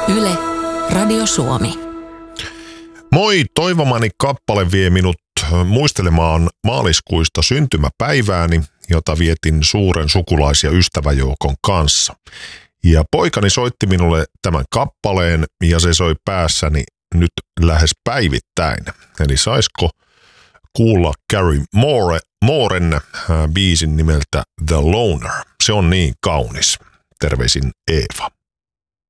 Yle, Radio Suomi. Moi, toivomani kappale vie minut muistelemaan maaliskuista syntymäpäivääni, jota vietin suuren sukulais- ja ystäväjoukon kanssa. Ja poikani soitti minulle tämän kappaleen ja se soi päässäni nyt lähes päivittäin. Eli saisiko kuulla Gary Mooren biisin nimeltä The Loner. Se on niin kaunis. Terveisin Eeva.